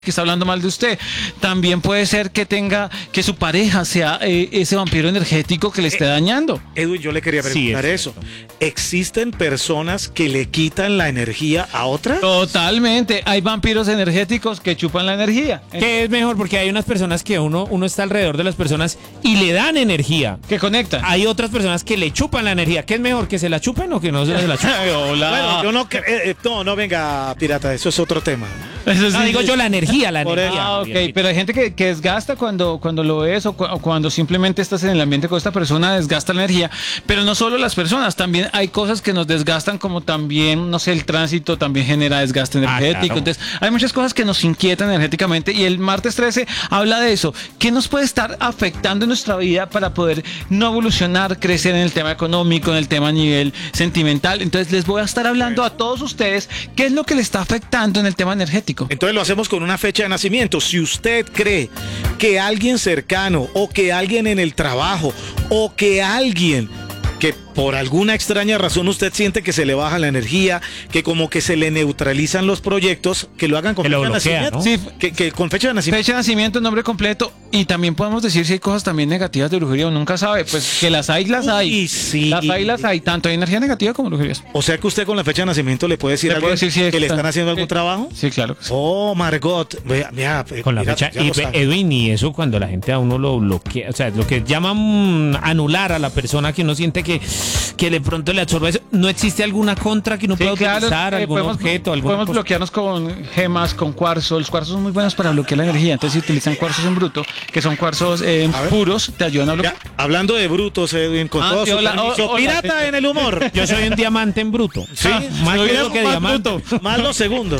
que está hablando mal de usted. También puede ser que su pareja sea ese vampiro energético que le esté dañando. Edwin, yo le quería preguntar eso. ¿Existen personas que le quitan la energía a otras? Totalmente. Hay vampiros energéticos que chupan la energía. ¿Qué es mejor? Porque hay unas personas que uno está alrededor de las personas y le dan energía. Que conectan. Hay otras personas que le chupan la energía. ¿Qué es mejor? ¿Que se la chupen o que no se la chupen? Hola. Bueno, yo no venga, pirata, eso es otro tema. Eso sí, No, digo yo la energía. Ok, pero hay gente que desgasta cuando lo ves o cuando simplemente estás en el ambiente con esta persona, desgasta la energía. Pero no solo las personas, también hay cosas que nos desgastan, como también, no sé, el tránsito también genera desgaste energético. Claro. Entonces, hay muchas cosas que nos inquietan energéticamente y el martes 13 habla de eso. ¿Qué nos puede estar afectando en nuestra vida para poder no evolucionar, crecer en el tema económico, en el tema a nivel sentimental? Entonces, les voy a estar hablando a todos ustedes qué es lo que le está afectando en el tema energético. Entonces lo hacemos con una fecha de nacimiento. Si usted cree que alguien cercano o que alguien en el trabajo o que alguien que por alguna extraña razón usted siente que se le baja la energía, que como que se le neutralizan los proyectos, que lo hagan con fecha de nacimiento. ¿no? Sí, Que con fecha de nacimiento. fecha de nacimiento, nombre completo, y también podemos decir si hay cosas también negativas de brujería, uno nunca sabe, pues que las hay, Uy, sí. las hay, tanto hay energía negativa como brujerías. O sea que usted con la fecha de nacimiento le puede decir a alguien que le están haciendo algún trabajo. Sí, claro que sí. Oh, Margot, vea, Con la mira, fecha. ya Y lo sabe. Edwin, y eso cuando la gente a uno lo bloquea, o sea, lo que llaman anular a la persona, que uno siente que de pronto le absorbe eso. ¿No existe alguna contra que uno pueda utilizar, algún objeto, alguna podemos cosa? bloquearnos con gemas, con cuarzo. Los cuarzos son muy buenos para bloquear la energía. Entonces, si utilizan cuarzos en bruto, que son cuarzos puros, te ayudan a bloquear. Ya, hablando de brutos, Edwin, con todo sí, su hola, permiso, hola, pirata en el humor. Yo soy un diamante en bruto. Sí, más soy bruto que más diamante. bruto. Más lo segundo.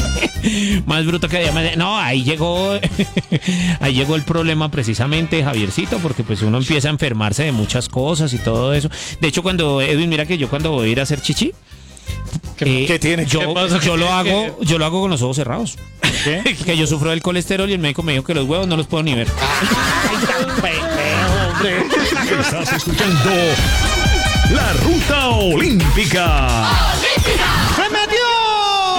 Más bruto que diamante. No, ahí llegó el problema precisamente, Javiercito, porque pues uno empieza a enfermarse de muchas cosas y todo eso. De hecho, Edwin, mira que yo cuando voy a ir a hacer chichi, ¿Qué tiene? yo ¿Qué pasa? lo hago con los ojos cerrados. ¿Qué? Que yo sufro del colesterol y el médico me dijo que los huevos no los puedo ni ver. Estás escuchando La Ruta Olímpica.